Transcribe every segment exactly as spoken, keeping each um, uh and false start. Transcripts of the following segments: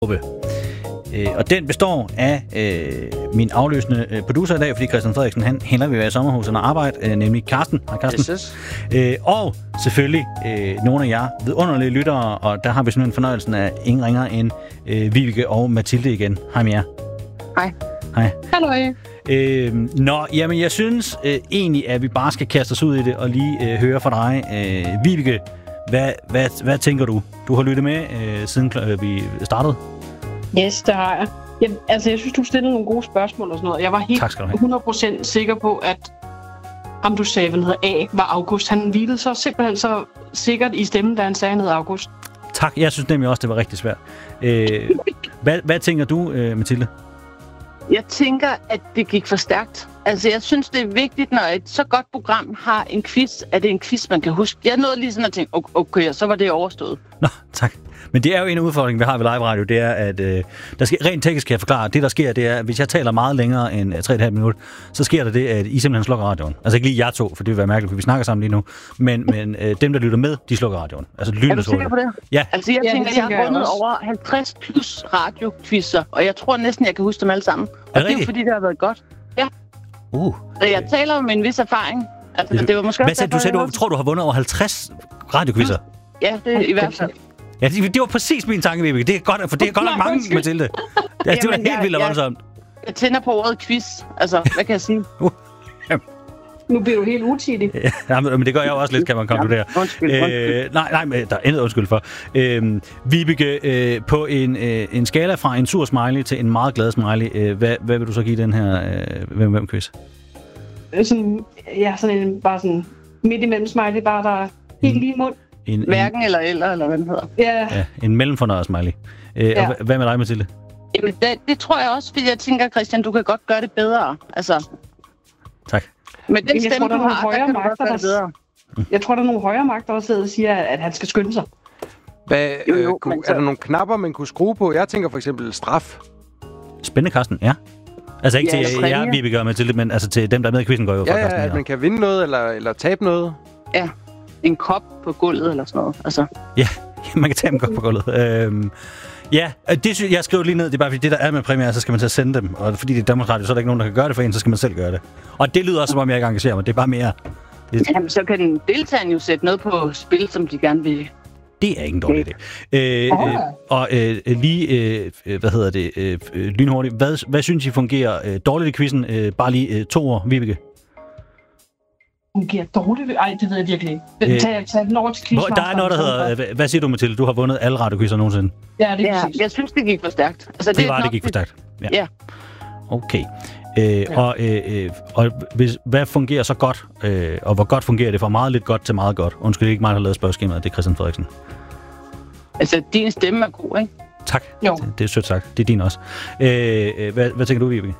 Øh, og den består af øh, min afløsende øh, producer i dag, fordi Christian Frederiksen, han hælder ved at være i sommerhuset og arbejde, øh, nemlig Carsten. Hej Carsten. Yes, øh, og selvfølgelig øh, nogle af jer vidunderlige lyttere, og der har vi simpelthen fornøjelsen af ingen ringer end øh, Vibeke og Mathilde igen. Hej med jer. Hej. Hej. Hallo. Øh, nå, jamen jeg synes øh, egentlig, at vi bare skal kaste os ud i det og lige øh, høre fra dig. Øh, Vibeke, hvad, hvad, hvad tænker du? Du har lyttet med øh, siden øh, vi startede. Yes, det har jeg. jeg. Altså, jeg synes, du stillede nogle gode spørgsmål og sådan noget. Jeg var helt hundrede procent sikker på, at ham, du sagde, han hedder A, var August. Han hvilede så simpelthen så sikkert i stemmen, da han sagde, han hed August. Tak. Jeg synes nemlig også, det var rigtig svært. Øh, hvad, hvad tænker du, øh, Mathilde? Jeg tænker, at det gik for stærkt. Altså, jeg synes, det er vigtigt, når et så godt program har en quiz, at det er en quiz, man kan huske. Jeg nåede lige sådan at tænke, okay, så var det overstået. Nå, tak. Men det er jo en af udfordringen, vi har ved live radio, det er, at øh, der sker, rent teknisk kan jeg forklare, det der sker, det er, at hvis jeg taler meget længere end tre komma fem minutter, så sker der det, at I simpelthen slukker radioen. Altså ikke lige jer to, for det vil være mærkeligt, for vi snakker sammen lige nu, men, men øh, dem, der lytter med, de slukker radioen. Altså lytter. Er du sikker på det? Ja. Altså jeg ja, tænker, jeg har vundet over halvtreds plus radioquizzer, og jeg tror næsten, jeg kan huske dem alle sammen. Og er det, det er jo fordi, det har været godt. Ja. Uh. Så jeg taler om en vis erfaring. Altså, det, det var måske Hvad sagde du? Sagde, du tror, du har vundet over halvtreds radioquizzer? Ja, det er i hvert fald. Ja, det, det var præcis min tanke, Vibeke. Det er godt, for det er godt nok mange, Mathilde. Ja, det var helt vildt og voldsomt. Jeg, jeg tænder på ordet quiz. Altså, hvad kan jeg sige? Nu bliver du helt utidig. Ja, men det gør jeg jo også lidt, kan man konkludere. Ja, undskyld, undskyld. Øh, nej, nej, men der er intet undskyld for. Øh, Vibeke, øh, på en, øh, en skala fra en sur smiley til en meget glad smiley, øh, hvad, hvad vil du så give den her øh, hvem-hvem-quiz? Sådan, ja, sådan en, bare sådan midt imellem smiley, bare der er helt lige mund. En, Hverken en, eller eller, eller hvad den hedder. Ja. ja, en mellemfornøjet smiley. Øh, ja. Og hvad med dig, Mathilde? Jamen, det, det tror jeg også, fordi jeg tænker, Christian, du kan godt gøre det bedre. Altså, tak. Med den jeg stemme, tror, du har, der kan du godt gøre det bedre. Jeg tror, der er nogle højere magter, der sidder og siger, at han skal skynde sig. Hvad, Jo, jo, øh, kunne, men er så- der nogle knapper, man kunne skrue på? Jeg tænker for eksempel straf. Spændende, Carsten, ja. Altså ikke Ja, til eller jer, præmie. Vibeke og Mathilde, men altså til dem, der er med i quizzen, går jo for Ja, ja, Carsten. at Ja. man kan vinde noget eller, eller tabe noget. Ja, en kop på gulvet eller sådan noget. Altså, Ja, man kan tage dem godt på gulvet. Øhm, ja, det synes jeg skriver lige ned. Det er bare fordi, det der er med præmier, så skal man til at sende dem. Og fordi det er Danmarks Radio, så er der ikke nogen, der kan gøre det for en, så skal man selv gøre det. Og det lyder også, som om jeg ikke engagerer mig. Det er bare mere... Det, jamen, så kan den deltageren jo sætte noget på spil, som de gerne vil. det er ikke en dårlig idé. Øh, øh, og øh, lige, øh, hvad hedder det, øh, lynhurtigt. Hvad, hvad synes I fungerer øh, dårligt i quizzen? Øh, bare lige øh, to ord, Vibeke. Hun giver dårligt. Ej, det ved jeg virkelig ikke. Øh, Tag, tag den over til Hvor, quizmasteren. der er noget, der hedder... Øh, hvad, hvad siger du, Mathilde? Du har vundet alle radioquizzer nogensinde. Ja, det er Ja, præcis. jeg synes, det gik for stærkt. Altså, Det var, nok det gik for stærkt. Ja. Ja. Okay. Øh, og øh, øh, og hvis, hvad fungerer så godt, øh, og hvor godt fungerer det fra meget lidt godt til meget godt? Undskyld, det er ikke mig, der har lavet spørgeskemaet, det er Christian Frederiksen. Altså, din stemme er god, ikke? Tak. Jo. Det, det er sødt sagt. Det er din også. Øh, øh, hvad, hvad tænker du, Vibeke?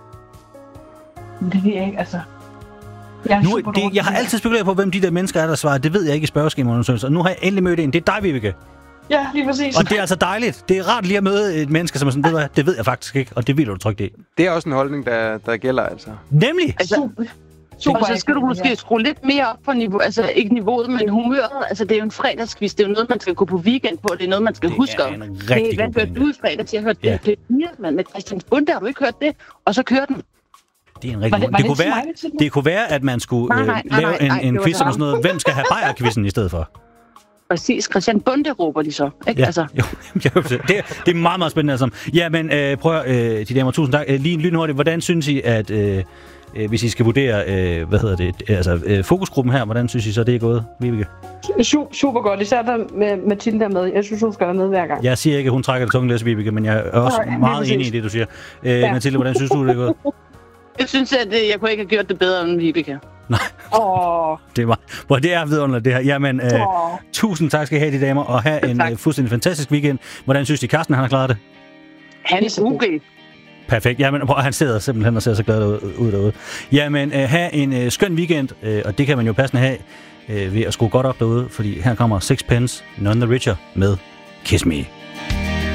Det ved jeg ikke, altså. Jeg, er Nu, super det, dårlig jeg har til det. altid spekuleret på, hvem de der mennesker er, der svarer. Det ved jeg ikke i spørgeskemaundersøgelser. Og nu har jeg endelig mødt en. Det er dig, Vibeke. Ja, lige præcis. Og det er altså dejligt. Det er rart lige at møde et menneske, som er sådan, ved du hvad, det ved jeg faktisk ikke, og det vil du trykke det i. Det er også en holdning, der, der gælder, altså. Nemlig! Altså, Super. Super. og så skal du måske skrue lidt mere op på niveau, altså ikke niveauet, men humøret. Altså, det er jo en fredagsquiz. Det er jo noget, man skal gå på weekend på. Det er noget, man skal Det huske. er en rigtig hey, hvad god hørte pointe. du i fredags? Jeg hørte Ja. det. Det er mand med Christian Bunde. Har du ikke hørt det? Og så kører den. Det er en Var rigtig det- god. var Det, det kunne være, smiley til den? det kunne være, at man skulle Nej, øh, nej, nej, lave nej, en, nej, en det var quiz det. om sådan noget. Hvem skal have bajer-quizzen i stedet for? Præcis. Christian Bunde råber de så. Ikke? Ja, Altså, jo, det, er, det er meget, meget spændende. Altså. Ja, men øh, prøv at, øh, de damer, tusind tak. Øh, lige lynhurtigt, hvordan synes I, at øh, øh, hvis I skal vurdere, øh, hvad hedder det, altså øh, fokusgruppen her, hvordan synes I så, det er gået, Vibeke? Su- super godt. Især der med Mathilde der med. Jeg synes, hun skal være med hver gang. Jeg siger ikke, at hun trækker det tunge læs, Vibeke, men jeg er også Nej, meget præcis. enig i det, du siger. Øh, Ja. Mathilde, hvordan synes du, det er gået? jeg synes, at øh, jeg kunne ikke have gjort det bedre end Vibeke. Åh. Det var, hvor det er vidunderligt, det her. Jamen, øh, Åh. tusind tak skal I have, de damer, og have en Tak. øh, fuldstændig fantastisk weekend. Hvordan synes I, Carsten, han har klaret det? Han er U G. Perfekt. Jamen, prøv, han sidder simpelthen og ser så glad ud, ud derude. Jamen, øh, have en øh, skøn weekend, øh, og det kan man jo passende have øh, ved at skrue godt op derude, fordi her kommer Sixpence, None the Richer med Kiss Me.